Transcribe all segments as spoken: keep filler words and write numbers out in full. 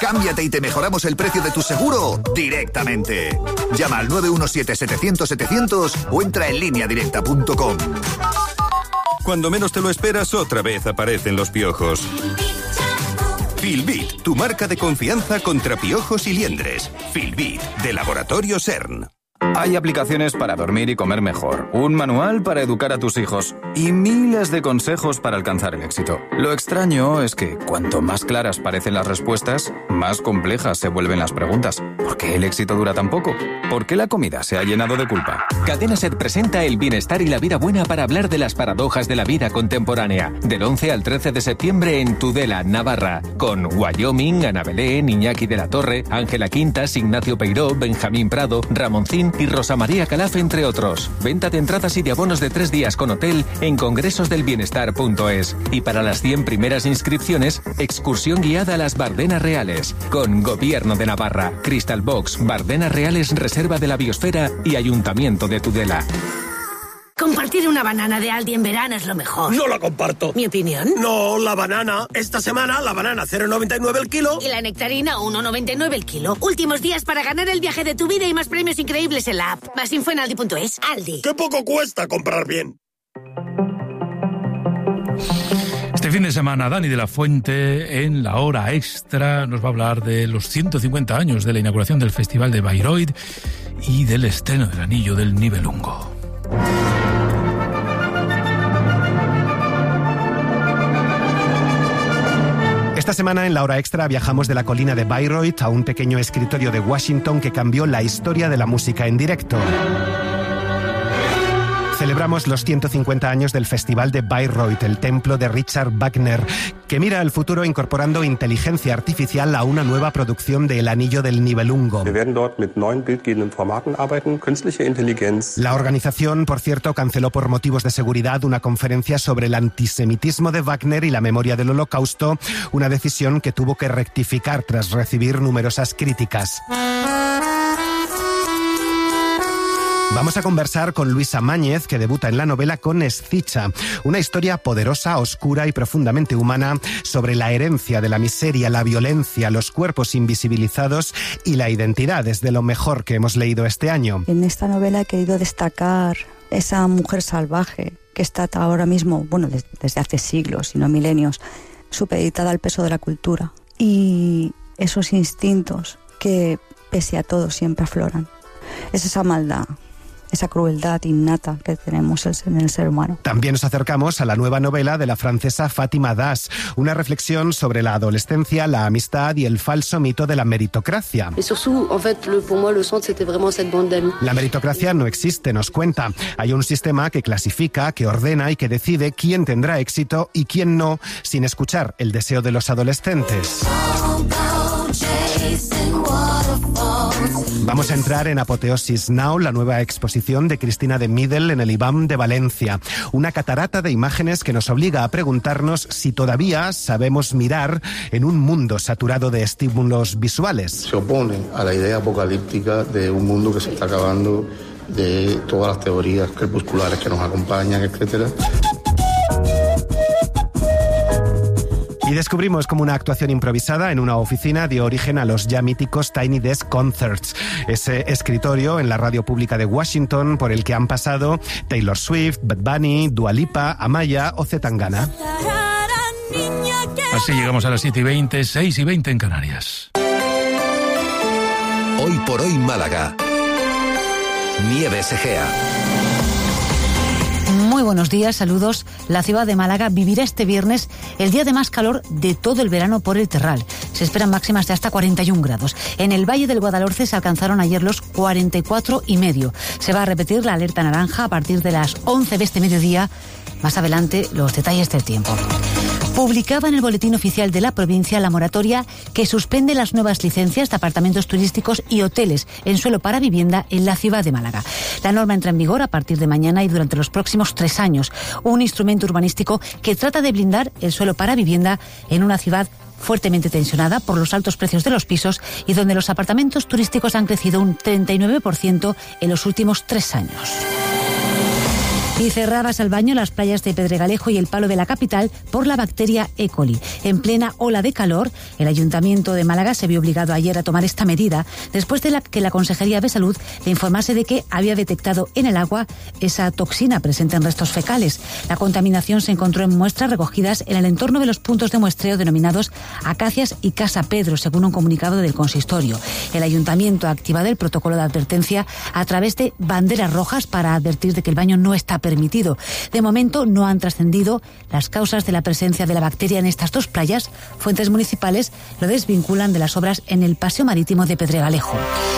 Cámbiate y te mejoramos el precio de tu seguro directamente. Llama al nueve uno siete, setecientos, setecientos o entra en línea directa punto com. Cuando menos te lo esperas, otra vez aparecen los piojos. Filbit, tu marca de confianza contra piojos y liendres. Filbit, de Laboratorio CERN. Hay aplicaciones para dormir y comer mejor, un manual para educar a tus hijos y miles de consejos para alcanzar el éxito. Lo extraño es que cuanto más claras parecen las respuestas, más complejas se vuelven las preguntas. ¿Por qué el éxito dura tan poco? ¿Por qué la comida se ha llenado de culpa? Cadena Ser presenta El bienestar y la vida buena para hablar de las paradojas de la vida contemporánea. Del once al trece de septiembre en Tudela, Navarra. Con Wyoming, Ana Belén, Iñaki de la Torre, Ángela Quintas, Ignacio Peiró, Benjamín Prado, Ramoncín y Rosa María Calaf, entre otros. Venta de entradas y de abonos de tres días con hotel en congresos del bienestar punto es. Y para las cien primeras inscripciones, excursión guiada a las Bardenas Reales. Con Gobierno de Navarra, Crystal Box, Bardenas Reales, Reserva de la Biosfera y Ayuntamiento de Tudela. Compartir una banana de Aldi en verano es lo mejor. No la comparto. ¿Mi opinión? No, la banana. Esta semana la banana cero coma noventa y nueve el kilo. Y la nectarina uno coma noventa y nueve el kilo. Últimos días para ganar el viaje de tu vida y más premios increíbles en la app. Más info en aldi punto es. Aldi. ¡Qué poco cuesta comprar bien! Este fin de semana, Dani de la Fuente, en la hora extra, nos va a hablar de los ciento cincuenta años de la inauguración del Festival de Bayreuth y del estreno del Anillo del Nibelungo. Esta semana en la hora extra viajamos de la colina de Bayreuth a un pequeño escritorio de Washington que cambió la historia de la música en directo. Celebramos los ciento cincuenta años del Festival de Bayreuth, el templo de Richard Wagner, que mira al futuro incorporando inteligencia artificial a una nueva producción de El Anillo del Nibelungo. Wir werden dort mit neuen bildgebenden Formaten arbeiten, künstliche Intelligenz. La organización, por cierto, canceló por motivos de seguridad una conferencia sobre el antisemitismo de Wagner y la memoria del Holocausto, una decisión que tuvo que rectificar tras recibir numerosas críticas. Vamos a conversar con Luisa Máñez, que debuta en la novela con Escicha, una historia poderosa, oscura y profundamente humana sobre la herencia de la miseria, la violencia, los cuerpos invisibilizados y la identidad. Es de lo mejor que hemos leído este año. En esta novela he querido destacar esa mujer salvaje que está ahora mismo, bueno, desde hace siglos, si no milenios, supeditada al peso de la cultura. Y esos instintos que, pese a todo, siempre afloran. Es esa maldad, esa crueldad innata que tenemos en el ser humano. También nos acercamos a la nueva novela de la francesa Fátima Das, una reflexión sobre la adolescencia, la amistad y el falso mito de la meritocracia. La meritocracia no existe, nos cuenta. Hay un sistema que clasifica, que ordena y que decide quién tendrá éxito y quién no, sin escuchar el deseo de los adolescentes. Vamos a entrar en Apoteosis Now, la nueva exposición de Cristina de Middel en el I B A M de Valencia. Una catarata de imágenes que nos obliga a preguntarnos si todavía sabemos mirar en un mundo saturado de estímulos visuales. Se opone a la idea apocalíptica de un mundo que se está acabando, de todas las teorías crepusculares que nos acompañan, etcétera. Y descubrimos cómo una actuación improvisada en una oficina dio origen a los ya míticos Tiny Desk Concerts, ese escritorio en la radio pública de Washington por el que han pasado Taylor Swift, Bad Bunny, Dua Lipa, Amaya o C. Tangana. Así llegamos a las siete y veinte, seis y veinte en Canarias. Hoy por hoy Málaga. Nieves Egea. Muy buenos días, saludos. La ciudad de Málaga vivirá este viernes el día de más calor de todo el verano por el Terral. Se esperan máximas de hasta cuarenta y un grados. En el Valle del Guadalhorce se alcanzaron ayer los cuarenta y cuatro y medio. Se va a repetir la alerta naranja a partir de las once de este mediodía. Más adelante, los detalles del tiempo. Publicaba en el Boletín Oficial de la provincia la moratoria que suspende las nuevas licencias de apartamentos turísticos y hoteles en suelo para vivienda en la ciudad de Málaga. La norma entra en vigor a partir de mañana y durante los próximos tres años. Un instrumento urbanístico que trata de blindar el suelo para vivienda en una ciudad fuertemente tensionada por los altos precios de los pisos y donde los apartamentos turísticos han crecido un treinta y nueve por ciento en los últimos tres años. Y cerrabas al baño las playas de Pedregalejo y el Palo de la capital por la bacteria E. coli. En plena ola de calor, el Ayuntamiento de Málaga se vio obligado ayer a tomar esta medida después de la que la Consejería de Salud le informase de que había detectado en el agua esa toxina presente en restos fecales. La contaminación se encontró en muestras recogidas en el entorno de los puntos de muestreo denominados Acacias y Casa Pedro, según un comunicado del consistorio. El Ayuntamiento ha activado el protocolo de advertencia a través de banderas rojas para advertir de que el baño no está permitido. De momento no han trascendido las causas de la presencia de la bacteria en estas dos playas. Fuentes municipales lo desvinculan de las obras en el paseo marítimo de Pedregalejo.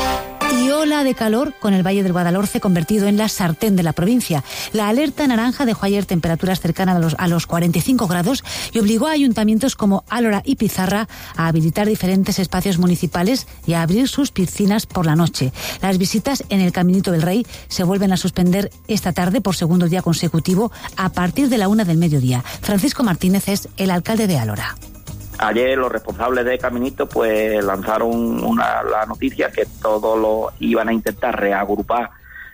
Y ola de calor con el Valle del Guadalhorce convertido en la sartén de la provincia. La alerta naranja dejó ayer temperaturas cercanas a los, a los cuarenta y cinco grados y obligó a ayuntamientos como Álora y Pizarra a habilitar diferentes espacios municipales y a abrir sus piscinas por la noche. Las visitas en el Caminito del Rey se vuelven a suspender esta tarde por segundo día consecutivo a partir de la una del mediodía. Francisco Martínez es el alcalde de Álora. Ayer los responsables de Caminito pues lanzaron una, la noticia que todos lo iban a intentar reagrupar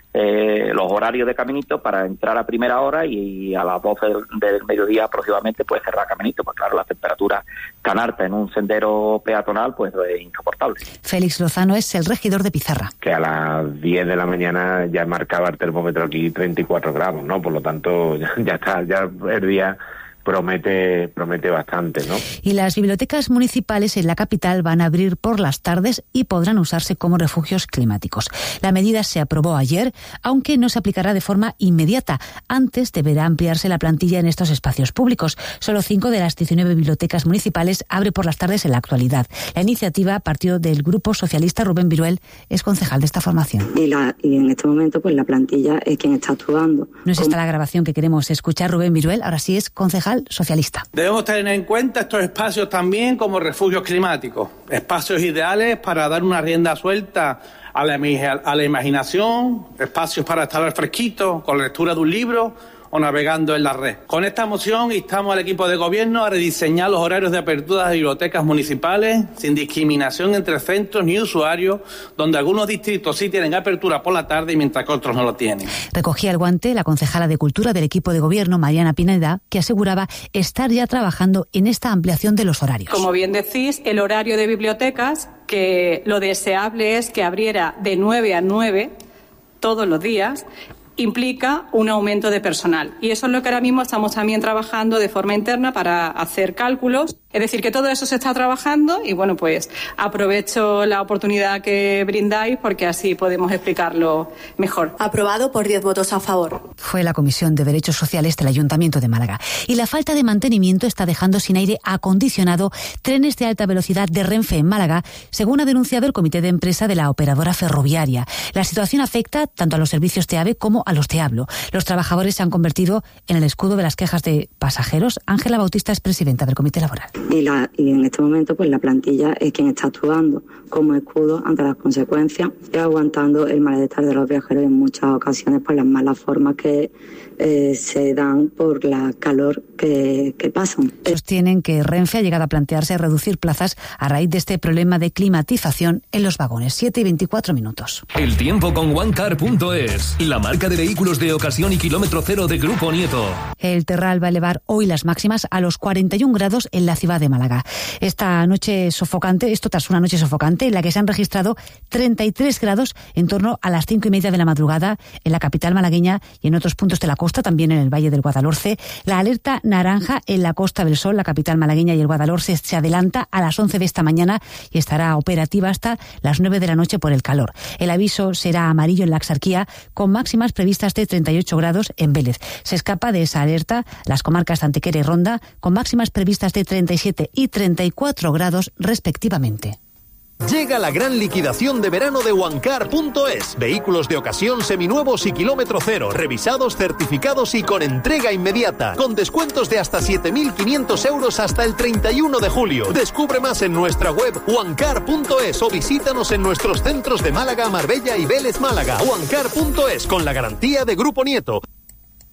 eh, los horarios de Caminito para entrar a primera hora y a las doce del, del mediodía aproximadamente pues cerrar Caminito, pues claro, las temperaturas tan altas en un sendero peatonal pues es insoportable. Félix Lozano es el regidor de Pizarra. Que a las diez de la mañana ya marcaba el termómetro aquí treinta y cuatro grados, ¿no? Por lo tanto ya, ya está, ya el día promete promete bastante, ¿no? Y las bibliotecas municipales en la capital van a abrir por las tardes y podrán usarse como refugios climáticos. La medida se aprobó ayer, aunque no se aplicará de forma inmediata. Antes deberá ampliarse la plantilla en estos espacios públicos. Solo cinco de las diecinueve bibliotecas municipales abre por las tardes en la actualidad. La iniciativa partió del Grupo Socialista. Rubén Viruel es concejal de esta formación. Y, la, y en este momento pues la plantilla es quien está actuando. No es esta la grabación que queremos escuchar. Rubén Viruel ahora sí es concejal socialista. Debemos tener en cuenta estos espacios también como refugios climáticos, espacios ideales para dar una rienda suelta a la, a la imaginación, espacios para estar al fresquito con la lectura de un libro o navegando en la red. Con esta moción instamos al equipo de gobierno a rediseñar los horarios de apertura de bibliotecas municipales sin discriminación entre centros ni usuarios, donde algunos distritos sí tienen apertura por la tarde mientras que otros no lo tienen. Recogía el guante la concejala de Cultura del equipo de gobierno, Mariana Pineda, que aseguraba estar ya trabajando en esta ampliación de los horarios. Como bien decís, el horario de bibliotecas, que lo deseable es que abriera de nueve a nueve todos los días, implica un aumento de personal. Y eso es lo que ahora mismo estamos también trabajando de forma interna para hacer cálculos. Es decir, que todo eso se está trabajando y, bueno, pues aprovecho la oportunidad que brindáis porque así podemos explicarlo mejor. Aprobado por diez votos a favor. Fue la Comisión de Derechos Sociales del Ayuntamiento de Málaga. Y la falta de mantenimiento está dejando sin aire acondicionado trenes de alta velocidad de Renfe en Málaga, según ha denunciado el comité de empresa de la operadora ferroviaria. La situación afecta tanto a los servicios de AVE como a los de Hablo. Los trabajadores se han convertido en el escudo de las quejas de pasajeros. Ángela Bautista es presidenta del comité laboral. Y, la, y en este momento pues la plantilla es quien está actuando como escudo ante las consecuencias y aguantando el malestar de los viajeros en muchas ocasiones por las malas formas que eh, se dan por la calor que, que pasan. Sostienen que Renfe ha llegado a plantearse reducir plazas a raíz de este problema de climatización en los vagones. siete y veinticuatro minutos. El tiempo con onecar punto es, la marca de vehículos de ocasión y kilómetro cero de Grupo Nieto. El Terral va a elevar hoy las máximas a los cuarenta y un grados en la ciudad de Málaga. Esta noche sofocante, esto tras una noche sofocante en la que se han registrado treinta y tres grados en torno a las cinco y media de la madrugada en la capital malagueña y en otros puntos de la costa, también en el Valle del Guadalhorce. La alerta naranja en la Costa del Sol, la capital malagueña y el Guadalhorce se adelanta a las once de esta mañana y estará operativa hasta las nueve de la noche por el calor. El aviso será amarillo en la Axarquía con máximas previstas de treinta y ocho grados en Vélez. Se escapa de esa alerta las comarcas de Antequera y Ronda con máximas previstas de treinta y siete y treinta y cuatro grados respectivamente. Llega la gran liquidación de verano de onecar punto es. Vehículos de ocasión seminuevos y kilómetro cero, revisados, certificados y con entrega inmediata. Con descuentos de hasta siete mil quinientos euros hasta el treinta y uno de julio. Descubre más en nuestra web onecar punto es o visítanos en nuestros centros de Málaga, Marbella y Vélez Málaga. onecar punto es con la garantía de Grupo Nieto.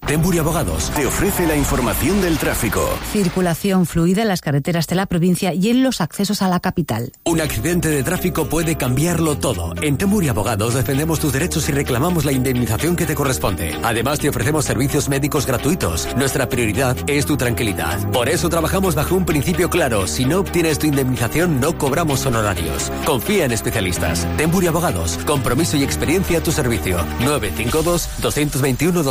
Temburi Abogados te ofrece la información del tráfico. Circulación fluida en las carreteras de la provincia y en los accesos a la capital. Un accidente de tráfico puede cambiarlo todo. En Temburi Abogados defendemos tus derechos y reclamamos la indemnización que te corresponde. Además, te ofrecemos servicios médicos gratuitos. Nuestra prioridad es tu tranquilidad. Por eso trabajamos bajo un principio claro. Si no obtienes tu indemnización, no cobramos honorarios. Confía en especialistas. Temburi Abogados. Compromiso y experiencia a tu servicio. nueve cinco dos, dos dos uno,